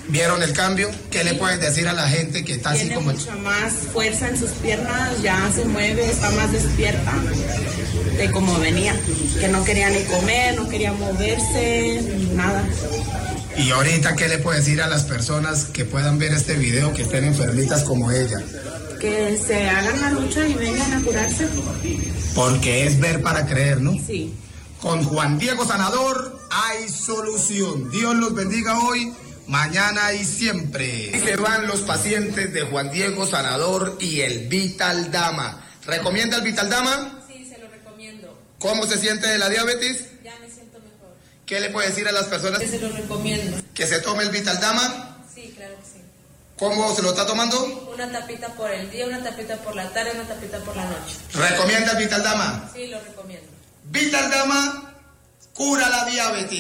¿Vieron el cambio? ¿Qué le pueden decir a la gente que está así como... Tiene mucha más fuerza en sus piernas, ya se mueve, está más despierta de como venía, que no quería ni comer, no quería moverse, nada. Y ahorita, ¿qué le puede decir a las personas que puedan ver este video, que estén enfermitas como ella? Que se hagan la lucha y vengan a curarse. Porque es ver para creer, ¿no? Sí. Con Juan Diego Sanador hay solución. Dios los bendiga hoy, mañana y siempre. Y se van los pacientes de Juan Diego Sanador y el Vital Dama. ¿Recomienda el Vital Dama? Sí, se lo recomiendo. ¿Cómo se siente de la diabetes? Ya me siento mejor. ¿Qué le puede decir a las personas? Que se lo recomiendo. ¿Que se tome el Vital Dama? Sí, claro que sí. ¿Cómo se lo está tomando? Una tapita por el día, una tapita por la tarde, una tapita por la noche. ¿Recomienda el Vital Dama? Sí, lo recomiendo. Vital Dama cura la diabetes.